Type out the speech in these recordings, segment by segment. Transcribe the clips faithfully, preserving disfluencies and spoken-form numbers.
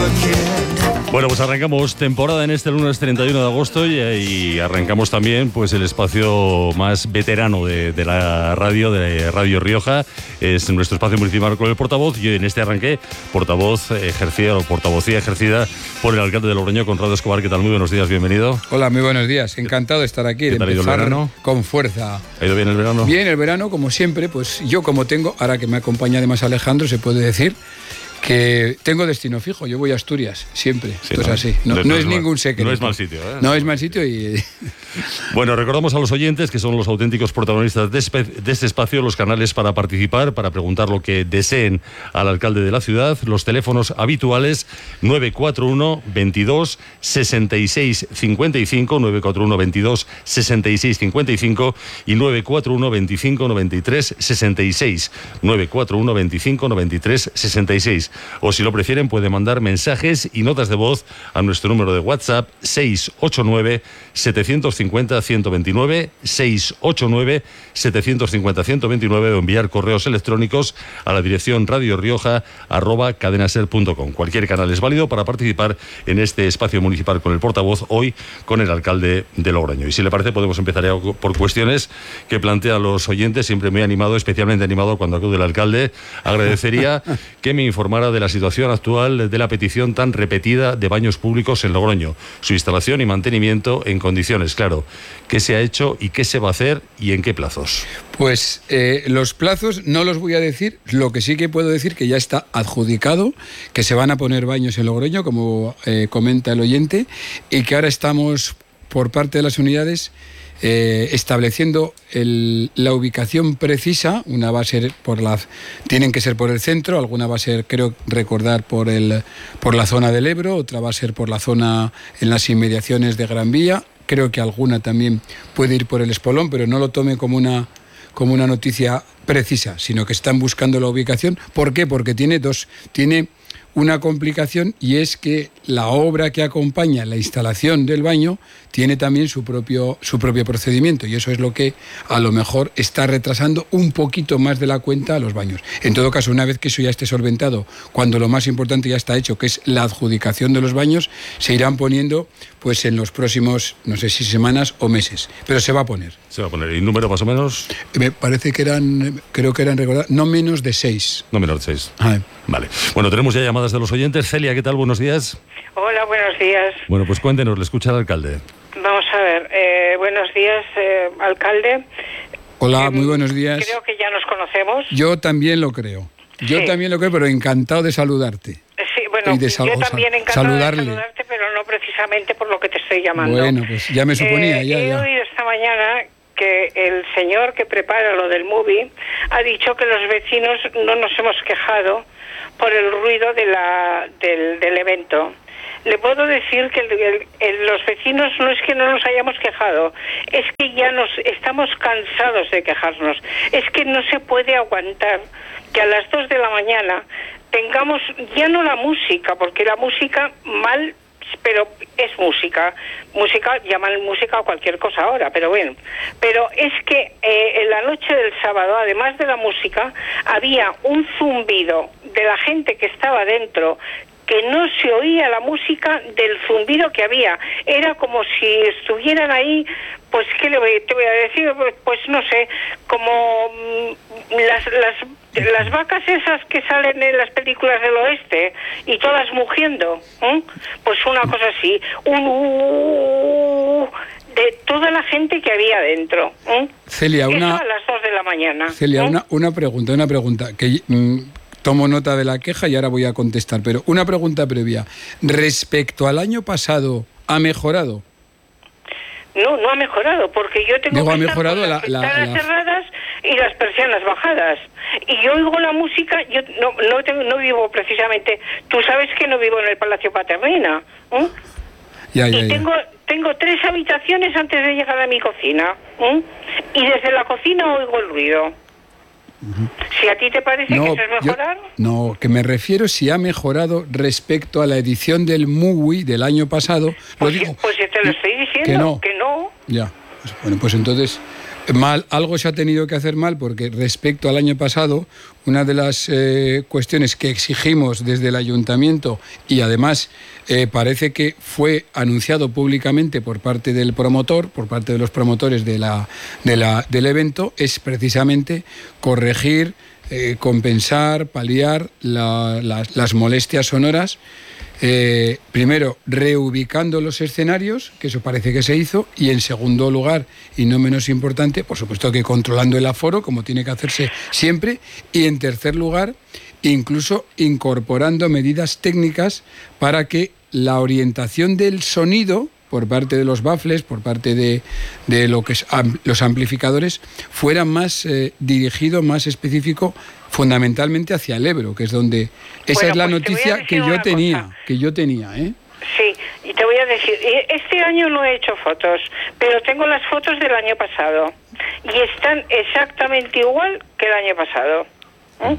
Bueno, pues arrancamos temporada en este lunes treinta y uno de agosto y, y arrancamos también pues el espacio más veterano de, de la radio, de Radio Rioja. Es nuestro espacio municipal con el portavoz y en este arranque, portavoz ejercida o portavocía ejercida por el alcalde de Logroño, Conrado Escobar. ¿Qué tal? Muy buenos días, bienvenido. Hola, muy buenos días. Encantado de estar aquí, de empezar con fuerza. ¿Ha ido bien el verano? Bien, el verano, como siempre, pues yo como tengo, ahora que me acompaña además Alejandro, se puede decir que tengo destino fijo. Yo voy a Asturias, siempre. Sí, Esto no, es así. No, no, no, no es, es ningún mal, secreto. No es mal sitio, ¿eh? No es mal sitio y... Bueno, recordamos a los oyentes que son los auténticos protagonistas de, espe- de este espacio, los canales para participar, para preguntar lo que deseen al alcalde de la ciudad, los teléfonos habituales nueve cuatro uno veintidós sesenta y seis cincuenta y cinco, nueve cuatro uno veintidós sesenta y seis cincuenta y cinco y nueve cuatro uno veinticinco noventa y tres sesenta y seis, nueve cuatro uno veinticinco noventa y tres sesenta y seis. O si lo prefieren pueden mandar mensajes y notas de voz a nuestro número de WhatsApp seis ocho nueve setecientos cincuenta ciento veintinueve, seis ocho nueve setecientos cincuenta ciento veintinueve o enviar correos electrónicos a la dirección radiorioja arroba cadenaser punto com. Cualquier canal es válido para participar en este espacio municipal con el portavoz, hoy con el alcalde de Logroño. Y si le parece podemos empezar ya por cuestiones que plantean los oyentes, siempre muy animado, especialmente animado cuando acude el alcalde. Agradecería que me informara de la situación actual de la petición tan repetida de baños públicos en Logroño, su instalación y mantenimiento en condiciones, claro. ¿Qué se ha hecho y qué se va a hacer y en qué plazos? Pues eh, los plazos no los voy a decir, lo que sí que puedo decir que ya está adjudicado, que se van a poner baños en Logroño, como eh, comenta el oyente, y que ahora estamos por parte de las unidades Eh, estableciendo el, la ubicación precisa. Una va a ser por la, tienen que ser por el centro, alguna va a ser, creo recordar, por el por la zona del Ebro, otra va a ser por la zona en las inmediaciones de Gran Vía, creo que alguna también puede ir por el Espolón, pero no lo tome como una como una noticia precisa, sino que están buscando la ubicación. ¿Por qué? Porque tiene dos, tiene una complicación, y es que la obra que acompaña la instalación del baño tiene también su propio, su propio procedimiento, y eso es lo que a lo mejor está retrasando un poquito más de la cuenta a los baños. En todo caso, una vez que eso ya esté solventado, cuando lo más importante ya está hecho, que es la adjudicación de los baños, se irán poniendo pues en los próximos, no sé si semanas o meses, pero se va a poner. Se va a poner. ¿Y número más o menos? Me parece que eran, creo que eran, recordar, no menos de seis. No menos de seis. Ah. Vale. Bueno, tenemos ya llamadas de los oyentes. Celia, ¿qué tal? Buenos días. Hola, buenos días. Bueno, pues cuéntenos, le escucha el alcalde. Vamos a ver, eh, buenos días, eh, alcalde. Hola, eh, muy buenos días. Creo que ya nos conocemos. Yo también lo creo. Yo sí. también lo creo, pero encantado de saludarte. Sí, bueno, de sal- yo también encantado saludarle. de saludarte, pero no precisamente por lo que te estoy llamando. Bueno, pues ya me suponía. Eh, ya, he ya. oído esta mañana que el señor que prepara lo del movie ha dicho que los vecinos no nos hemos quejado por el ruido de la, del, del evento. Le puedo decir que el, el, el, los vecinos no es que no nos hayamos quejado, es que ya nos estamos cansados de quejarnos. Es que no se puede aguantar que a las dos de la mañana tengamos ya no la música, porque la música mal, pero es música. Música, llaman música a cualquier cosa ahora, pero bueno. Pero es que eh, en la noche del sábado, además de la música, había un zumbido de la gente que estaba dentro, que no se oía la música del zumbido que había. Era como si estuvieran ahí, pues, ¿qué le voy, te voy a decir? Pues no sé, como mmm, las, las, las vacas esas que salen en las películas del oeste y todas mugiendo, ¿eh? Pues una cosa así, un uh, de toda la gente que había dentro. ¿eh? Celia, una... Eso a las dos de la mañana. Celia, ¿eh? una, una pregunta, una pregunta, que... Mmm... Tomo nota de la queja y ahora voy a contestar, pero una pregunta previa. Respecto al año pasado, ¿ha mejorado? No, no ha mejorado, porque yo tengo Digo, que ha estar mejorado con la, las ventanas la, la... cerradas y las persianas bajadas. Y yo oigo la música, yo no, no, tengo, no vivo precisamente... Tú sabes que no vivo en el Palacio Paternina, ¿eh? Ya, ya, y ya. tengo, tengo tres habitaciones antes de llegar a mi cocina, ¿eh? Y desde la cocina oigo el ruido. Uh-huh. Si a ti te parece no, que eso es mejorar... Yo, no, que me refiero si ha mejorado respecto a la edición del M U W I del año pasado. Pues, lo digo, pues te lo estoy diciendo, que no. que no. Ya, bueno, pues entonces Mal, algo se ha tenido que hacer mal porque respecto al año pasado, una de las eh, cuestiones que exigimos desde el ayuntamiento y además eh, parece que fue anunciado públicamente por parte del promotor, por parte de los promotores de la, de la, del evento, es precisamente corregir, eh, compensar, paliar la, la, las molestias sonoras. Eh, primero, reubicando los escenarios, que eso parece que se hizo, y en segundo lugar, y no menos importante, por supuesto que controlando el aforo, como tiene que hacerse siempre, y en tercer lugar, incluso incorporando medidas técnicas para que la orientación del sonido por parte de los baffles, por parte de, de lo que es am, los amplificadores, fuera más eh, dirigido, más específico, fundamentalmente hacia el Ebro, que es donde... Esa bueno, es la pues noticia que yo tenía, cosa. que yo tenía, ¿eh? Sí, y te voy a decir, este año no he hecho fotos, pero tengo las fotos del año pasado y están exactamente igual que el año pasado. ¿Eh?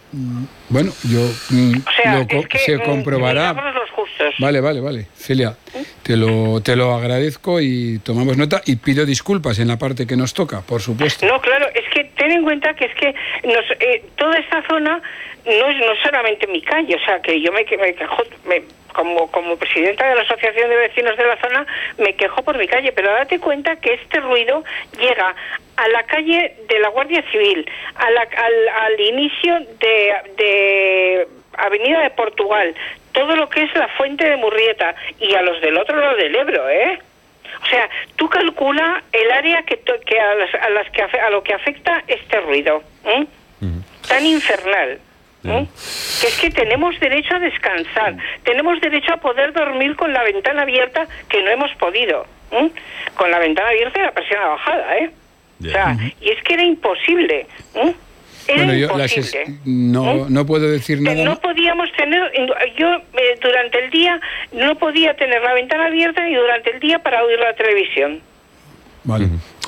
Bueno, yo mm, o sea, lo co- es que, se comprobará. Los justos. Vale, vale, vale. Celia, ¿Eh? te lo te lo agradezco y tomamos nota y pido disculpas en la parte que nos toca, por supuesto. No, claro, es que ten en cuenta que es que nos, eh, toda esta zona no es no solamente mi calle, o sea, que yo me, me quejo, me, como, como presidenta de la Asociación de Vecinos de la zona, me quejo por mi calle, pero date cuenta que este ruido llega a la calle de la Guardia Civil, a la, al, al inicio de, de Avenida de Portugal, todo lo que es la Fuente de Murrieta y a los del otro lado del Ebro, ¿eh? O sea, tú calcula el área que, to, que a, las, a las que a lo que afecta este ruido, ¿eh? Uh-huh. Tan infernal. ¿Eh? Que es que tenemos derecho a descansar, tenemos derecho a poder dormir con la ventana abierta, que no hemos podido, ¿eh? Con la ventana abierta y la persiana bajada, ¿eh? Yeah. O sea, uh-huh. Y es que era imposible, ¿eh? Era bueno, yo imposible. Las, no, ¿eh? no puedo decir nada. No podíamos tener, yo eh, durante el día no podía tener la ventana abierta ni durante el día para oír la televisión. Vale.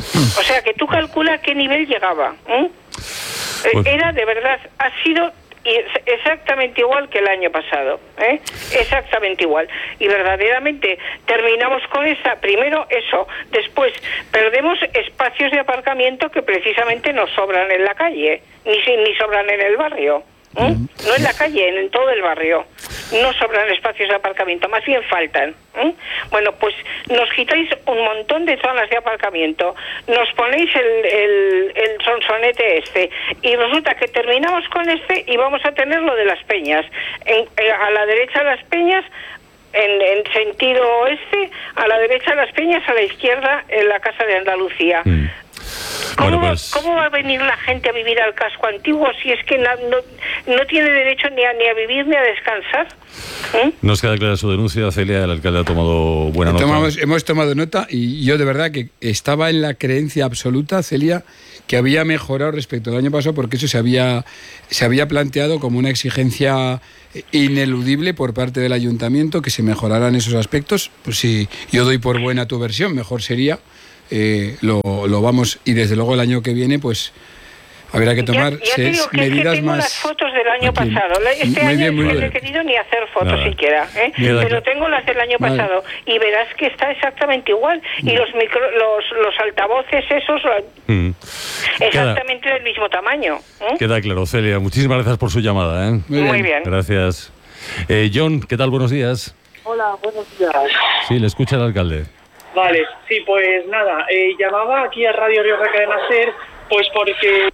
O sea, que tú calcula a qué nivel llegaba, ¿eh? Pues... Era de verdad, ha sido y exactamente igual que el año pasado, ¿eh? Exactamente igual. Y verdaderamente terminamos con esta, primero eso, después perdemos espacios de aparcamiento que precisamente no sobran en la calle, ni, ni sobran en el barrio. ¿Eh? No en la calle, en, en todo el barrio. No sobran espacios de aparcamiento, más bien faltan. ¿Eh? Bueno, pues nos quitáis un montón de zonas de aparcamiento, nos ponéis el, el, el sonsonete este, y resulta que terminamos con este y vamos a tener lo de las peñas. En, en, a la derecha de las peñas, en, en sentido oeste, a la derecha de las peñas, a la izquierda, en la Casa de Andalucía. Mm. ¿Cómo, bueno, pues... ¿Cómo va a venir la gente a vivir al casco antiguo si es que no, no, no tiene derecho ni a, ni a vivir ni a descansar? ¿Eh? Nos queda clara su denuncia, Celia. El alcalde ha tomado buena nota. Tomamos, hemos tomado nota y yo de verdad que estaba en la creencia absoluta, Celia, que había mejorado respecto al año pasado porque eso se había, se había planteado como una exigencia ineludible por parte del ayuntamiento, que se mejoraran esos aspectos. Pues si yo doy por buena tu versión, mejor sería... Eh, lo, lo vamos, y desde luego el año que viene pues habrá que tomar ya, ya te digo que medidas es que tengo más. Las fotos del año aquí. pasado. Este muy año bien, muy no bien. he querido ni hacer fotos Nada. siquiera, ¿eh? Pero tengo las del año vale. pasado y verás que está exactamente igual. Mm. Y los micro, los, los altavoces esos mm. exactamente Queda... del mismo tamaño. ¿eh? Queda claro, Celia. Muchísimas gracias por su llamada. ¿eh? Muy, muy bien. bien. Gracias. Eh, John, ¿qué tal? Buenos días. Hola, buenos días. Sí, le escucha el alcalde. Vale, sí, pues nada, eh, llamaba aquí a Radio Rioja Cadena Ser, pues porque...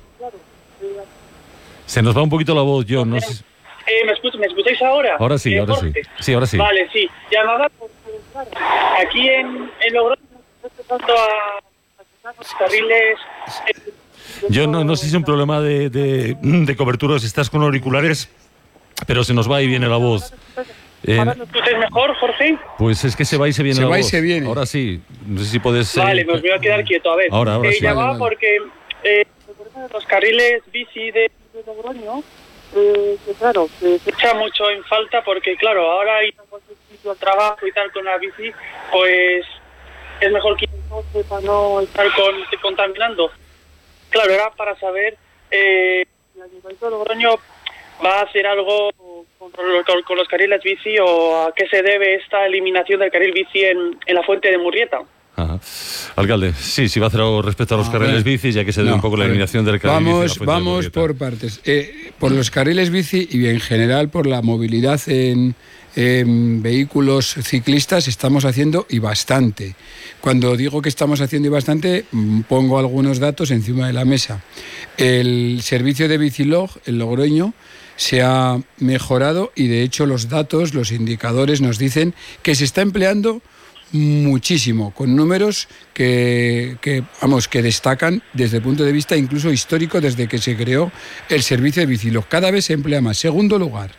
Se nos va un poquito la voz, John, no sé... Eh, ¿me, escuch- ¿Me escucháis ahora? Ahora sí, eh, ahora sí. Sí, ahora sí. Vale, sí, llamaba porque, claro, aquí en, en Logroño estoy empezando a, a los carriles... Eh, John, no, no sé si es un problema de, de, de cobertura, si estás con auriculares, pero se nos va y viene la voz. Eh, ¿Ahora me escucháis mejor, Jorge? Pues es que se va y se viene se la va voz. Y se viene. Ahora sí. No sé si puedes... Vale, eh, me os voy a quedar quieto, a ver. Ahora, ahora eh, sí. Llamaba vale, vale. porque eh, los carriles bici de, de Logroño, eh, que claro, que se echa mucho en falta porque, claro, ahora ir a cualquier sitio al trabajo y tal con la bici, pues es mejor que no para no estar con, contaminando. Claro, era para saber eh, si el Ayuntamiento de Logroño va a hacer algo con, con, con los carriles bici o a qué se debe esta eliminación del carril bici en, en la Fuente de Murrieta. Ajá. Alcalde, sí, sí va a hacer algo respecto a los a carriles ver. bici, ya que se dé no, un poco la eliminación del carril vamos, bici. Vamos por partes. Eh, por los carriles bici y en general por la movilidad en, en vehículos ciclistas estamos haciendo y bastante. Cuando digo que estamos haciendo y bastante, pongo algunos datos encima de la mesa. El servicio de Bicilog en Logroño se ha mejorado y de hecho los datos, los indicadores nos dicen que se está empleando muchísimo, con números que, que, vamos, que destacan desde el punto de vista incluso histórico desde que se creó el servicio de Bicilog. Cada vez se emplea más. Segundo lugar,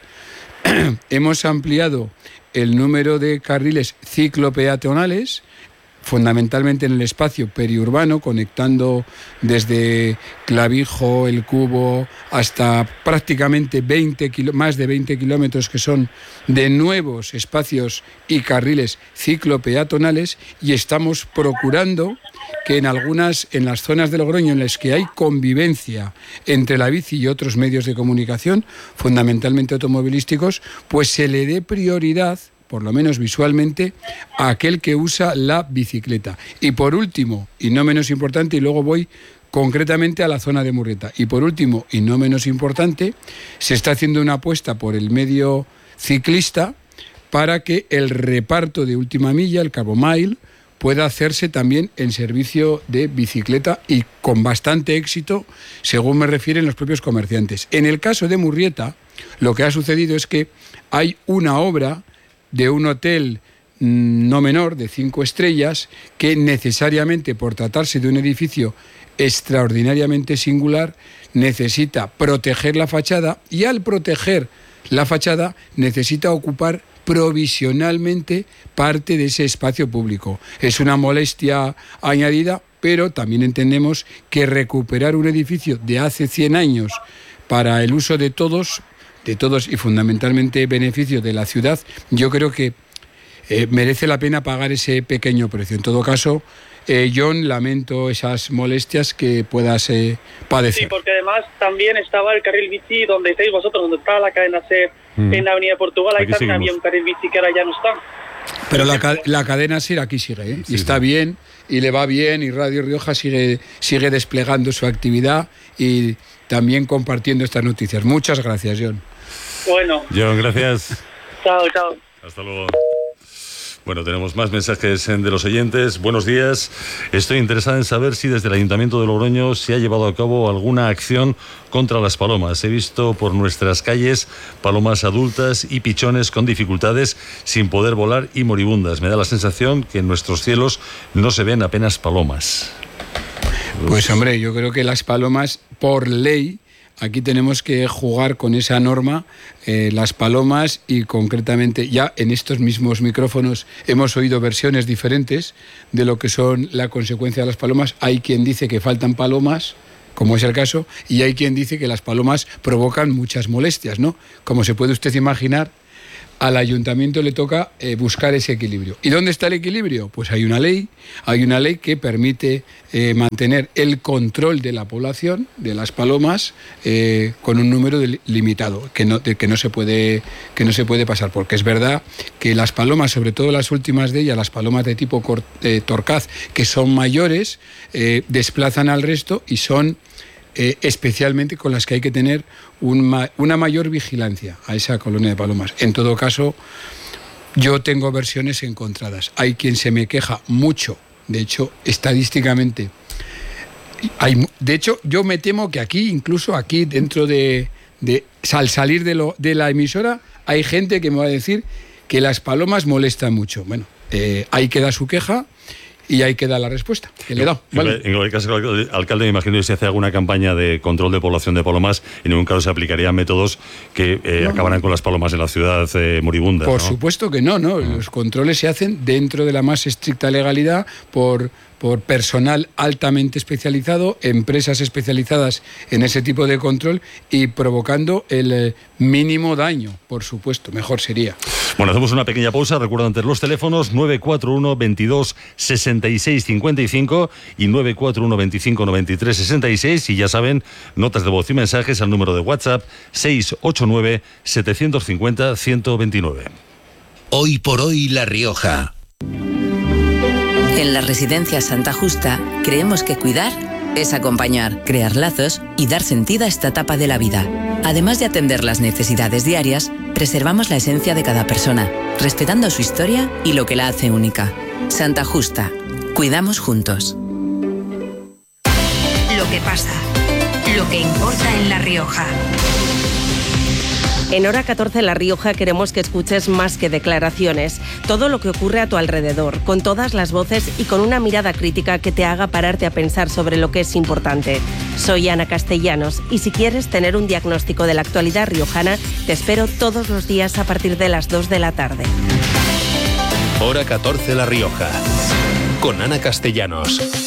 hemos ampliado el número de carriles ciclopeatonales, fundamentalmente en el espacio periurbano, conectando desde Clavijo, El Cubo, hasta prácticamente veinte, más de veinte kilómetros que son de nuevos espacios y carriles ciclopeatonales, y estamos procurando que en algunas, en las zonas de Logroño en las que hay convivencia entre la bici y otros medios de comunicación, fundamentalmente automovilísticos, pues se le dé prioridad, por lo menos visualmente, a aquel que usa la bicicleta. Y por último, y no menos importante, y luego voy concretamente a la zona de Murrieta, y por último, y no menos importante, se está haciendo una apuesta por el medio ciclista para que el reparto de última milla, el Cabo Mile, pueda hacerse también en servicio de bicicleta y con bastante éxito, según me refieren los propios comerciantes. En el caso de Murrieta, lo que ha sucedido es que hay una obra de un hotel no menor, de cinco estrellas, que necesariamente, por tratarse de un edificio extraordinariamente singular, necesita proteger la fachada, y al proteger la fachada necesita ocupar provisionalmente parte de ese espacio público. Es una molestia añadida, pero también entendemos que recuperar un edificio de hace cien años para el uso de todos, de todos y fundamentalmente beneficio de la ciudad, yo creo que eh, merece la pena pagar ese pequeño precio. En todo caso, eh, John, lamento esas molestias que puedas eh, padecer. Sí, porque además también estaba el carril bici donde estáis vosotros, donde estaba la cadena SER mm. en la Avenida Portugal, ahí aquí también seguimos. Había un carril bici que ahora ya no está. Pero la, la cadena SER aquí sigue, ¿eh? Sí, y está sí. bien, y le va bien, y Radio Rioja sigue, sigue desplegando su actividad y también compartiendo estas noticias. Muchas gracias, John. Bueno. John, gracias. Chao, chao. Hasta luego. Bueno, tenemos más mensajes de los oyentes. Buenos días. Estoy interesada en saber si desde el Ayuntamiento de Logroño se ha llevado a cabo alguna acción contra las palomas. He visto por nuestras calles palomas adultas y pichones con dificultades, sin poder volar y moribundas. Me da la sensación que en nuestros cielos no se ven apenas palomas. Pues hombre, yo creo que las palomas, por ley, aquí tenemos que jugar con esa norma, eh, las palomas, y concretamente ya en estos mismos micrófonos hemos oído versiones diferentes de lo que son la consecuencia de las palomas. Hay quien dice que faltan palomas, como es el caso, y hay quien dice que las palomas provocan muchas molestias, ¿no? Como se puede usted imaginar, al ayuntamiento le toca eh, buscar ese equilibrio. ¿Y dónde está el equilibrio? Pues hay una ley, hay una ley que permite eh, mantener el control de la población de las palomas eh, con un número de, limitado, que no, de, que, no se puede, que no se puede pasar, porque es verdad que las palomas, sobre todo las últimas de ellas, las palomas de tipo cor, eh, torcaz, que son mayores, eh, desplazan al resto y son Eh, especialmente con las que hay que tener un ma- una mayor vigilancia a esa colonia de palomas. En todo caso, yo tengo versiones encontradas. Hay quien se me queja mucho, de hecho, estadísticamente. Hay, de hecho, yo me temo que aquí, incluso aquí dentro de, de al salir de, lo, de la emisora, hay gente que me va a decir que las palomas molestan mucho. Bueno, eh, ahí queda su queja. Y ahí queda la respuesta que le he dado. ¿Vale? En cualquier caso, alcalde, me imagino que si hace alguna campaña de control de población de palomas, en ningún caso se aplicarían métodos que eh, no, acabaran no. con las palomas en la ciudad eh, moribundas. Por ¿no? supuesto que no, ¿no? Uh-huh. Los controles se hacen dentro de la más estricta legalidad por, por personal altamente especializado, empresas especializadas en ese tipo de control y provocando el mínimo daño, por supuesto, mejor sería. Bueno, hacemos una pequeña pausa. Recuerda antes los teléfonos nueve cuatro uno veintidós sesenta y seis cincuenta y cinco y nueve cuatro uno veinticinco noventa y tres sesenta y seis, y ya saben, notas de voz y mensajes al número de WhatsApp seis ocho nueve setecientos cincuenta ciento veintinueve. Hoy por hoy La Rioja. En la Residencia Santa Justa creemos que cuidar es acompañar, crear lazos y dar sentido a esta etapa de la vida. Además de atender las necesidades diarias, preservamos la esencia de cada persona, respetando su historia y lo que la hace única. Santa Justa. Cuidamos juntos. Lo que pasa, lo que importa en La Rioja. En Hora catorce La Rioja queremos que escuches más que declaraciones, todo lo que ocurre a tu alrededor, con todas las voces y con una mirada crítica que te haga pararte a pensar sobre lo que es importante. Soy Ana Castellanos y si quieres tener un diagnóstico de la actualidad riojana, te espero todos los días a partir de las dos de la tarde. Hora catorce La Rioja, con Ana Castellanos.